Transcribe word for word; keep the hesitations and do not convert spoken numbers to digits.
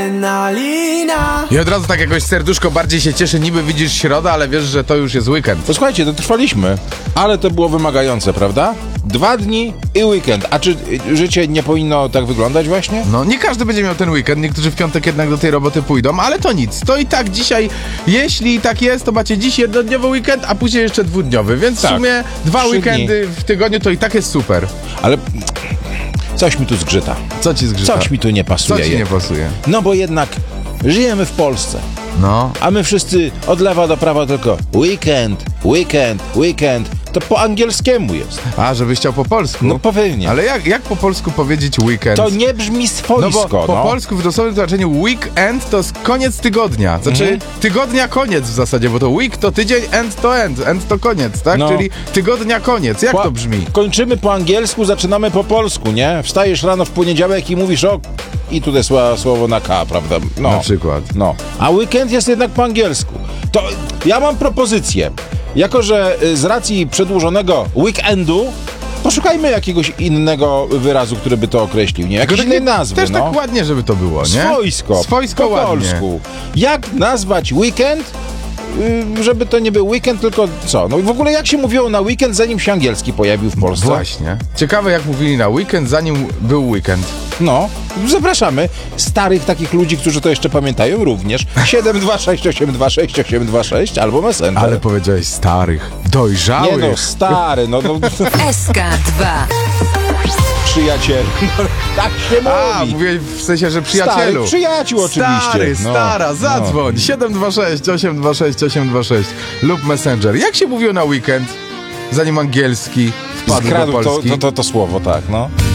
I od razu tak jakoś serduszko bardziej się cieszy, niby widzisz środę, ale wiesz, że to już jest weekend. To słuchajcie, to trwaliśmy, ale to było wymagające, prawda? Dwa dni i weekend. A czy życie nie powinno tak wyglądać właśnie? No nie każdy będzie miał ten weekend, niektórzy w piątek jednak do tej roboty pójdą, ale to nic. To i tak dzisiaj, jeśli tak jest, to macie dziś jednodniowy weekend, a później jeszcze dwudniowy, więc Tak. w sumie dwa Trzy weekendy w tygodniu to i tak jest super. Ale coś mi tu zgrzyta. Co ci zgrzyta? Coś mi tu nie Co pasuje. ci nie pasuje? No bo jednak żyjemy w Polsce. No. A my wszyscy od lewa do prawa tylko weekend, weekend, weekend. To po angielskiemu jest. A, żebyś chciał po polsku? No pewnie. Ale jak, jak po polsku powiedzieć weekend? To nie brzmi swojsko, No bo po no. polsku w dosłownym znaczeniu weekend to jest koniec tygodnia. Znaczy Mhm. tygodnia koniec w zasadzie, bo to week to tydzień, end to end. End to koniec, tak? No. Czyli tygodnia koniec. Jak Po- to brzmi? Kończymy po angielsku, zaczynamy po polsku, nie? Wstajesz rano w poniedziałek i mówisz o... I tutaj słowo, słowo na K, prawda? No. Na przykład. No. A weekend jest jednak po angielsku. To ja mam propozycję. Jako że y, z racji przedłużonego weekendu poszukajmy jakiegoś innego wyrazu, który by to określił, nie? Jakiejś Tylko innej takie- nazwy, Też no. tak ładnie, żeby to było, nie? Swojsko. Swojsko po ładnie. polsku. Jak nazwać weekend, y, żeby to nie był weekend, tylko co? No i w ogóle jak się mówiło na weekend, zanim się angielski pojawił w Polsce? Właśnie. Ciekawe, jak mówili na weekend, zanim był weekend. No, zapraszamy starych takich ludzi, którzy to jeszcze pamiętają również. siedem dwa sześć osiem dwa sześć osiem dwa sześć albo Messenger. Ale powiedziałeś starych, dojrzałych. Nie no, stary, no, no S K dwa. przyjaciel. No, tak się A, mówi. mówię w sensie, że przyjacielu. Starych przyjaciół oczywiście. Stary, No, stara, zadzwoń. siedem dwa sześć osiem dwa sześć osiem dwa sześć lub Messenger. Jak się mówiło na weekend, zanim angielski wpadł do Skradł to, Polski? to, to, to słowo, tak, no.